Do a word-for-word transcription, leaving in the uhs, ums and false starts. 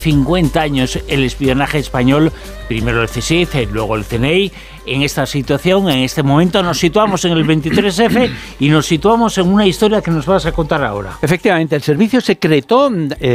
cincuenta años el espionaje español, primero el C S I C, luego el C N I. En esta situación, en este momento, nos situamos en el veintitrés efe y nos situamos en una historia que nos vas a contar ahora. Efectivamente, el servicio secreto... Eh,